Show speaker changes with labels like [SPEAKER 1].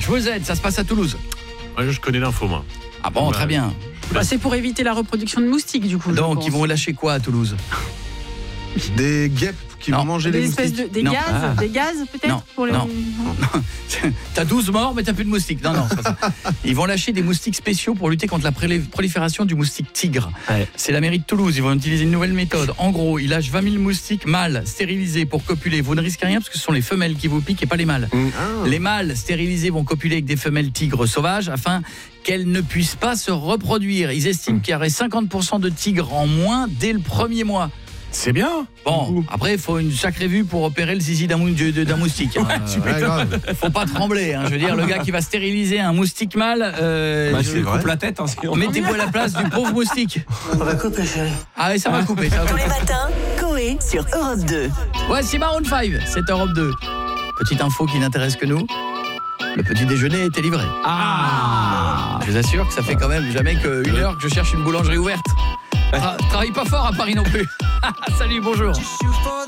[SPEAKER 1] vous aide, ça se passe à Toulouse.
[SPEAKER 2] Ouais, je connais l'info, moi.
[SPEAKER 1] Ah bon, très bien.
[SPEAKER 3] C'est pour éviter la reproduction de moustiques, du coup.
[SPEAKER 1] Donc, ils vont lâcher quoi à Toulouse?
[SPEAKER 4] Des guêpes qui vont manger les
[SPEAKER 3] espèces
[SPEAKER 4] moustiques.
[SPEAKER 3] des
[SPEAKER 1] Non.
[SPEAKER 3] gaz, des gaz peut-être
[SPEAKER 1] Non,
[SPEAKER 3] pour les...
[SPEAKER 1] non. T'as 12 morts, mais t'as plus de moustiques. Non, c'est pas ça. Ils vont lâcher des moustiques spéciaux pour lutter contre la prolifération du moustique tigre.
[SPEAKER 2] Ouais.
[SPEAKER 1] C'est la mairie de Toulouse. Ils vont utiliser une nouvelle méthode. En gros, ils lâchent 20 000 moustiques mâles stérilisés pour copuler. Vous ne risquez rien parce que ce sont les femelles qui vous piquent et pas les mâles. Les mâles stérilisés vont copuler avec des femelles tigres sauvages afin qu'elles ne puissent pas se reproduire. Ils estiment qu'il y aurait 50% de tigres en moins dès le premier mois.
[SPEAKER 2] C'est bien.
[SPEAKER 1] Bon, après, il faut une sacrée vue pour opérer le zizi d'un moustique. Hein. Faut pas trembler. Hein. Je veux dire, le gars qui va stériliser un moustique mâle,
[SPEAKER 4] c'est vrai.
[SPEAKER 2] Coupe la tête. Hein,
[SPEAKER 1] mettez-vous à la place du pauvre moustique.
[SPEAKER 5] On va couper, chérie.
[SPEAKER 1] Ah oui, ça va couper.
[SPEAKER 6] Tous les matins, Coé sur Europe 2.
[SPEAKER 1] Voici Maroon 5, c'est Europe 2. Petite info qui n'intéresse que nous. Le petit déjeuner était livré. Je vous assure que ça fait quand même jamais qu'une heure que je cherche une boulangerie ouverte. Travaille pas fort à Paris non plus. Salut, bonjour.